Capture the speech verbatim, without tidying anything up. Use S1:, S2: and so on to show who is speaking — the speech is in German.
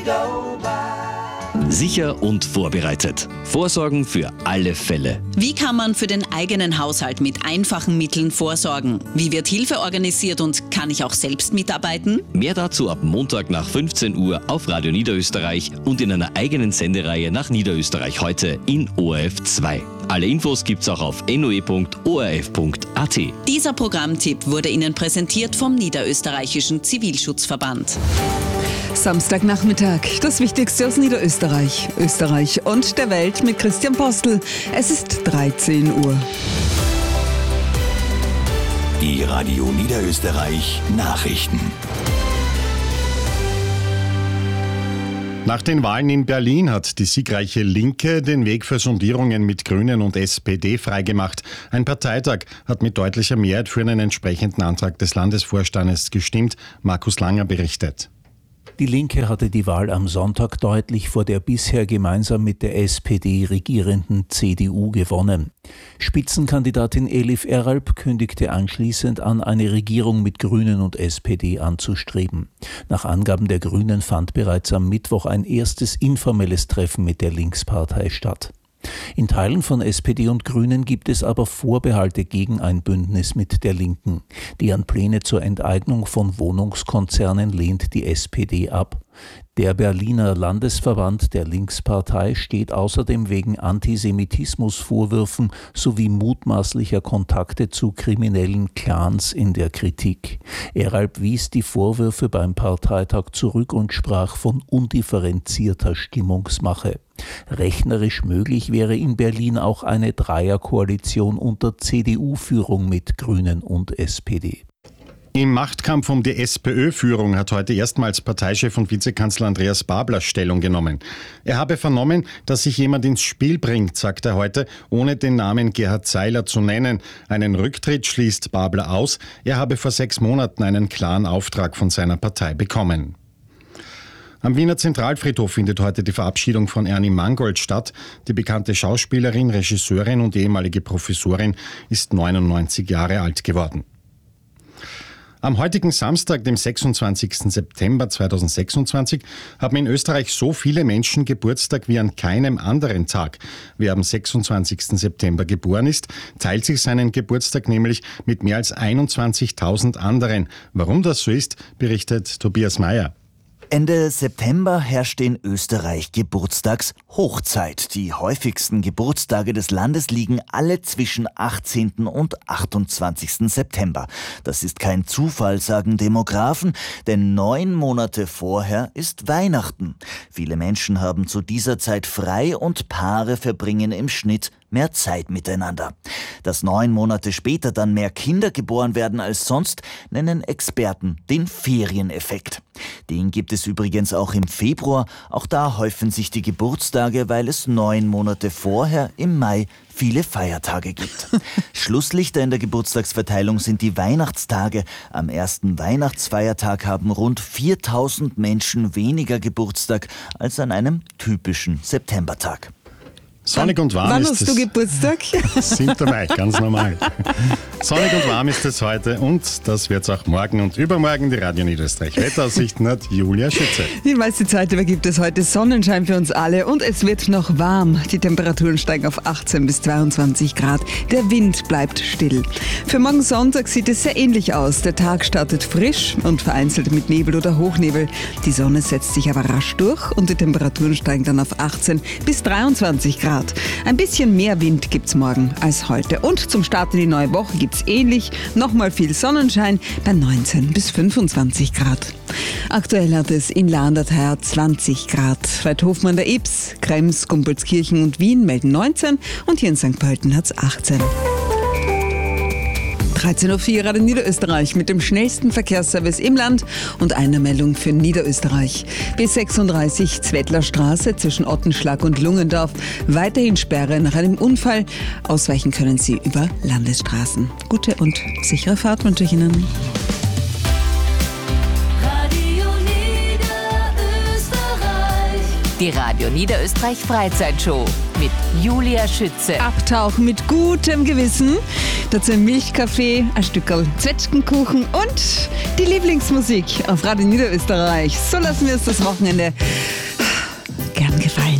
S1: go by.
S2: Sicher und vorbereitet. Vorsorgen für alle Fälle.
S3: Wie kann man für den eigenen Haushalt mit einfachen Mitteln vorsorgen? Wie wird Hilfe organisiert und kann ich auch selbst mitarbeiten?
S2: Mehr dazu ab Montag nach fünfzehn Uhr auf Radio Niederösterreich und in einer eigenen Sendereihe nach Niederösterreich heute in O R F zwei. Alle Infos gibt's auch auf n o e punkt o r f punkt a t.
S3: Dieser Programmtipp wurde Ihnen präsentiert vom Niederösterreichischen Zivilschutzverband.
S4: Samstagnachmittag, das Wichtigste aus Niederösterreich, Österreich und der Welt mit Christian Postel. Es ist dreizehn Uhr.
S5: Die Radio Niederösterreich Nachrichten.
S6: Nach den Wahlen in Berlin hat die siegreiche Linke den Weg für Sondierungen mit Grünen und S P D freigemacht. Ein Parteitag hat mit deutlicher Mehrheit für einen entsprechenden Antrag des Landesvorstandes gestimmt. Markus Langer berichtet.
S7: Die Linke hatte die Wahl am Sonntag deutlich vor der bisher gemeinsam mit der S P D regierenden C D U gewonnen. Spitzenkandidatin Elif Eralp kündigte anschließend an, eine Regierung mit Grünen und S P D anzustreben. Nach Angaben der Grünen fand bereits am Mittwoch ein erstes informelles Treffen mit der Linkspartei statt. In Teilen von S P D und Grünen gibt es aber Vorbehalte gegen ein Bündnis mit der Linken. Deren Pläne zur Enteignung von Wohnungskonzernen lehnt die S P D ab. Der Berliner Landesverband der Linkspartei steht außerdem wegen Antisemitismusvorwürfen sowie mutmaßlicher Kontakte zu kriminellen Clans in der Kritik. Eralp wies die Vorwürfe beim Parteitag zurück und sprach von undifferenzierter Stimmungsmache. Rechnerisch möglich wäre in Berlin auch eine Dreierkoalition unter C D U-Führung mit Grünen und S P D.
S6: Im Machtkampf um die SPÖ-Führung hat heute erstmals Parteichef und Vizekanzler Andreas Babler Stellung genommen. Er habe vernommen, dass sich jemand ins Spiel bringt, sagt er heute, ohne den Namen Gerhard Seiler zu nennen. Einen Rücktritt schließt Babler aus. Er habe vor sechs Monaten einen klaren Auftrag von seiner Partei bekommen. Am Wiener Zentralfriedhof findet heute die Verabschiedung von Ernie Mangold statt. Die bekannte Schauspielerin, Regisseurin und ehemalige Professorin ist neunundneunzig Jahre alt geworden. Am heutigen Samstag, dem sechsundzwanzigsten September zweitausendsechsundzwanzig, haben in Österreich so viele Menschen Geburtstag wie an keinem anderen Tag. Wer am sechsundzwanzigsten September geboren ist, teilt sich seinen Geburtstag nämlich mit mehr als einundzwanzigtausend anderen. Warum das so ist, berichtet Tobias Mayer.
S8: Ende September herrscht in Österreich Geburtstagshochzeit. Die häufigsten Geburtstage des Landes liegen alle zwischen achtzehnten und achtundzwanzigsten September. Das ist kein Zufall, sagen Demografen, denn neun Monate vorher ist Weihnachten. Viele Menschen haben zu dieser Zeit frei und Paare verbringen im Schnitt mehr Zeit miteinander. Dass neun Monate später dann mehr Kinder geboren werden als sonst, nennen Experten den Ferieneffekt. Den gibt es übrigens auch im Februar. Auch da häufen sich die Geburtstage, weil es neun Monate vorher im Mai viele Feiertage gibt. Schlusslichter in der Geburtstagsverteilung sind die Weihnachtstage. Am ersten Weihnachtsfeiertag haben rund viertausend Menschen weniger Geburtstag als an einem typischen Septembertag.
S6: Sonnig und warm
S4: Wann
S6: ist
S4: hast
S6: es.
S4: du Geburtstag?
S6: siebter Mai, ganz normal. Sonnig und warm ist es heute und das wird es auch morgen und übermorgen. Die Radio Niederösterreich Wetteraussichten hat Julia Schütze.
S4: Die meiste Zeit über gibt es heute Sonnenschein für uns alle und es wird noch warm. Die Temperaturen steigen auf achtzehn bis zweiundzwanzig Grad. Der Wind bleibt still. Für morgen Sonntag sieht es sehr ähnlich aus. Der Tag startet frisch und vereinzelt mit Nebel oder Hochnebel. Die Sonne setzt sich aber rasch durch und die Temperaturen steigen dann auf achtzehn bis dreiundzwanzig Grad. Ein bisschen mehr Wind gibt's morgen als heute. Und zum Start in die neue Woche gibt's ähnlich nochmal viel Sonnenschein bei neunzehn bis fünfundzwanzig Grad. Aktuell hat es in Landert-Heuer zwanzig Grad. Weidhofen an der Ybbs, Krems, Gumpolskirchen und Wien melden neunzehn und hier in Sankt Pölten hat's achtzehn. dreizehn Uhr vier Radio Niederösterreich mit dem schnellsten Verkehrsservice im Land und einer Meldung für Niederösterreich. B sechsunddreißig Zwettlerstraße zwischen Ottenschlag und Lungendorf. Weiterhin Sperre nach einem Unfall. Ausweichen können Sie über Landesstraßen. Gute und sichere Fahrt wünsche ich Ihnen.
S9: Die Radio Niederösterreich Freizeitshow mit Julia Schütze.
S4: Abtauchen mit gutem Gewissen. Dazu ein Milchkaffee, ein Stückerl Zwetschgenkuchen und die Lieblingsmusik auf Radio Niederösterreich. So lassen wir es das Wochenende gefallen?